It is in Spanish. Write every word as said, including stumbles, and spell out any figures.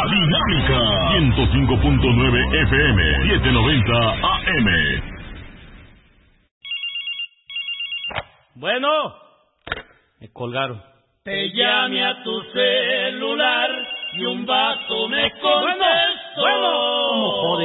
La Dinámica. ciento cinco punto nueve F M. setecientos noventa A M. Bueno. Me colgaron. Te llamé a tu celular y un vato me contestó. Bueno, bueno. ¿Cómo jode?